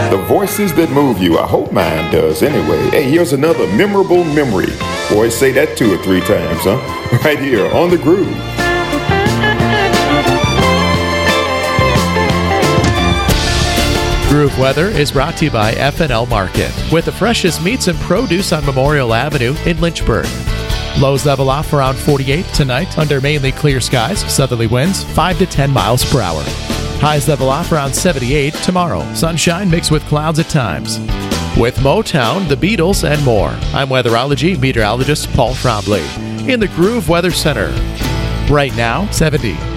The voices that move you. I hope mine does anyway. Hey, here's another memorable memory. Boys, say that 2 or 3 times, huh? Right here on The Groove. Groove Weather is brought to you by F&L Market, with the freshest meats and produce on Memorial Avenue in Lynchburg. Lows level off around 48 tonight under mainly clear skies, southerly winds 5 to 10 miles per hour. Highs level off around 78 tomorrow, sunshine mixed with clouds at times. With Motown, the Beatles, and more, I'm weatherology meteorologist Paul Trombley in the Groove Weather Center. Right now, 70.